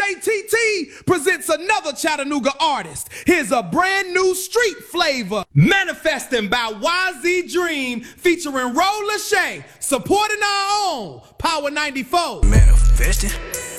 DJ TT presents another Chattanooga artist. Here's a brand new street flavor. Manifesting by YZ Dream, featuring Roll Lachey, supporting our own Power 94. Manifesting.